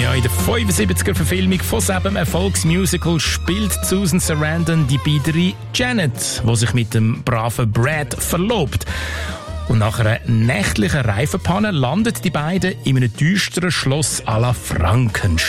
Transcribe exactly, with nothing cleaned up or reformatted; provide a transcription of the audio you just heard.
Ja, in der fünfundsiebziger Verfilmung von selben Erfolgsmusical spielt Susan Sarandon die biedere Janet, die sich mit dem braven Brad verlobt. Und nach einer nächtlichen Reifenpanne landet die beiden in einem düsteren Schloss à la Frankenstein.